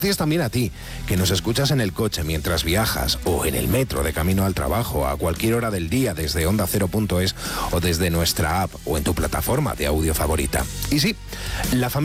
Gracias también a ti, que nos escuchas en el coche mientras viajas o en el metro de camino al trabajo a cualquier hora del día desde ondacero.es o desde nuestra app o en tu plataforma de audio favorita. Y sí, la familia